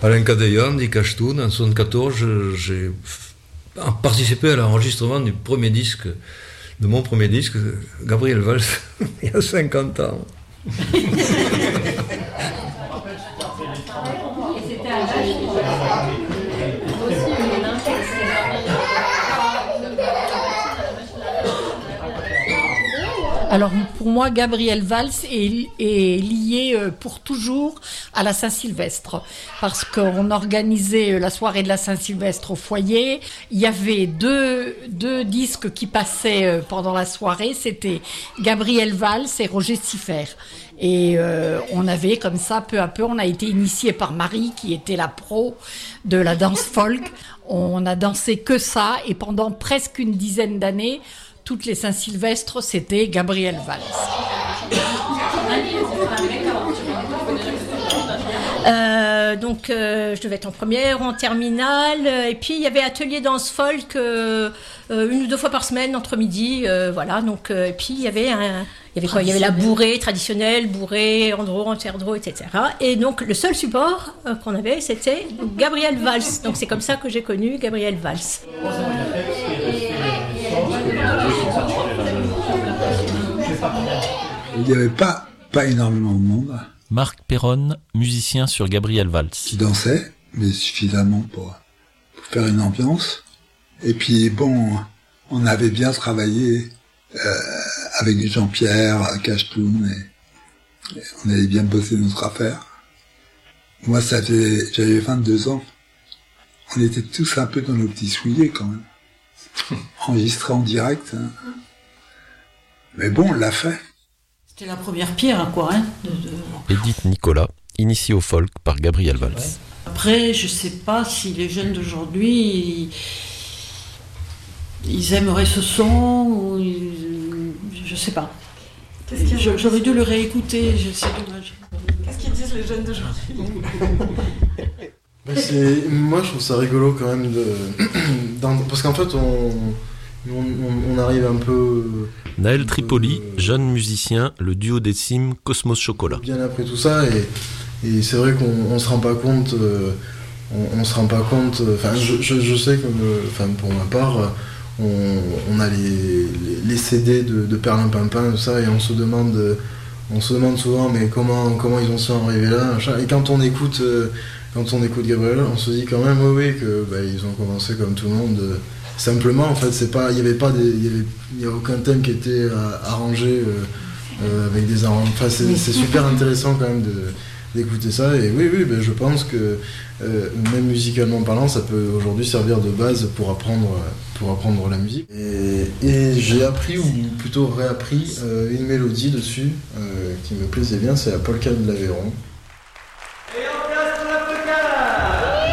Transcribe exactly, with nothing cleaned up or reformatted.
Alain Cadéan, dit Cachetoun, en soixante-quatorze, j'ai participé à l'enregistrement du premier disque, de mon premier disque, Gabriel Valls, il y a cinquante ans. Alors pour moi, Gabriel Valls est, est lié pour toujours à la Saint-Sylvestre, parce qu'on organisait la soirée de la Saint-Sylvestre au foyer. Il y avait deux, deux disques qui passaient pendant la soirée, c'était Gabriel Valls et Roger Siffert. Et euh, on avait comme ça, peu à peu, on a été initié par Marie, qui était la pro de la danse folk. On a dansé que ça, et pendant presque une dizaine d'années, toutes les Saint-Sylvestre, c'était Gabriel Valls. Euh, donc, euh, je devais être en première, en terminale, et puis il y avait atelier danse folk euh, euh, une ou deux fois par semaine entre midi, euh, voilà. Donc, euh, et puis il y avait un, il y avait quoi ? Il y avait la bourrée traditionnelle, bourrée, andro, anterdro, et cetera. Et donc le seul support euh, qu'on avait, c'était Gabriel Valls. Donc c'est comme ça que j'ai connu Gabriel Valls. Il n'y avait pas, pas énormément de monde. Marc Perron, musicien sur Gabriel Valls. Qui dansait, mais suffisamment pour, pour faire une ambiance. Et puis bon, on avait bien travaillé euh, avec Jean-Pierre, Cachetoun, et, et on avait bien bossé notre affaire. Moi, ça fait, j'avais vingt-deux ans. On était tous un peu dans nos petits souliers quand même. Enregistré en direct. Hein. Mais bon, on l'a fait. C'était la première pierre, quoi. Hein, de, de... Edith Nicolas, initiée au folk par Gabriel Valls. Ouais. Après, je sais pas si les jeunes d'aujourd'hui, ils, ils aimeraient ce son, ou ils, je sais pas. Je, j'aurais dû le réécouter, c'est dommage. Qu'est-ce qu'ils disent les jeunes d'aujourd'hui? Ben c'est, moi, je trouve ça rigolo quand même, de, dans, parce qu'en fait, on, on, on arrive un peu... Naël Tripoli, euh, jeune musicien, le duo des Cimes, Cosmos Chocolat. Bien après tout ça, et, et c'est vrai qu'on on se rend pas compte, euh, on, on se rend pas compte, enfin, je, je, je sais que, enfin, pour ma part, on, on a les, les, les C D de, de Perlimpinpin, tout ça, et on se demande, on se demande souvent, mais comment, comment ils ont su en arriver là, machin. Et quand on écoute, euh, quand on écoute Gabriel, on se dit quand même, oui, oui, que bah, ils ont commencé comme tout le monde. Euh, Simplement, en fait, c'est pas, il y avait pas, des, il y avait, il y a aucun thème qui était euh, arrangé euh, euh, avec des arrangements. Enfin, c'est, c'est super intéressant quand même de, d'écouter ça. Et oui, oui, ben, je pense que euh, même musicalement parlant, ça peut aujourd'hui servir de base pour apprendre, pour apprendre la musique. Et, et j'ai appris, ou plutôt réappris, euh, une mélodie dessus euh, qui me plaisait bien. C'est la polka de l'Aveyron.